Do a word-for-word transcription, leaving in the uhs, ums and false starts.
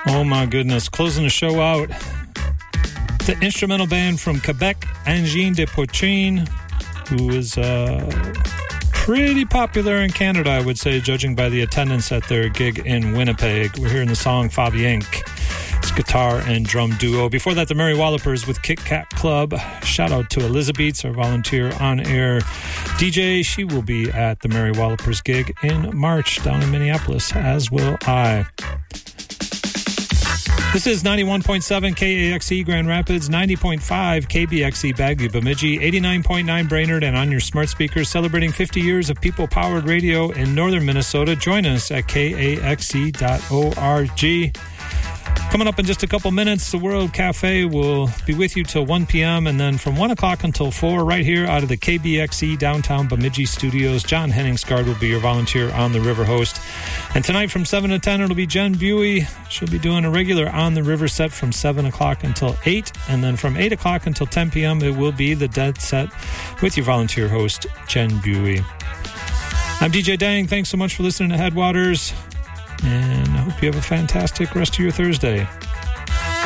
Oh my goodness. Closing the show out, the instrumental band from Quebec, Engin de Poitrine, who is uh, pretty popular in Canada, I would say, judging by the attendance at their gig in Winnipeg. We're hearing the song Fabienk. It's guitar and drum duo. Before that, the Mary Wallopers with Kit Kat Club. Shout out to Elizabeth, our volunteer on-air D J. She will be at the Mary Wallopers gig in March down in Minneapolis, as will I. This is ninety-one point seven K A X E Grand Rapids, ninety point five K B X E Bagley Bemidji, eighty-nine point nine Brainerd, and on your smart speakers, celebrating fifty years of people-powered radio in northern Minnesota. Join us at K A X E dot org. Coming up in just a couple minutes, the World Cafe will be with you till one p.m. and then from one o'clock until four, right here out of the K B X E downtown Bemidji studios, John Henningsgaard will be your volunteer on the river host. And tonight from seven to ten, it'll be Jen Buey. She'll be doing a regular on the river set from seven o'clock until eight, and then from eight o'clock until ten p.m., it will be the Dead Set with your volunteer host, Jen Buey. I'm D J Dang. Thanks so much for listening to Headwaters, and I hope you have a fantastic rest of your Thursday.